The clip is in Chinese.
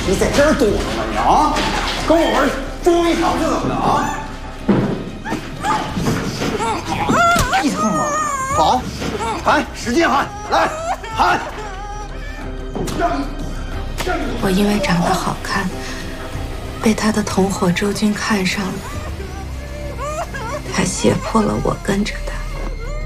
你在这儿躲着呢你啊？跟我玩捉迷藏是怎么的啊？一疼吗？好，喊，使劲喊，来喊！ 我因为长得好看，被他的同伙周军看上了，他胁迫了我跟着他。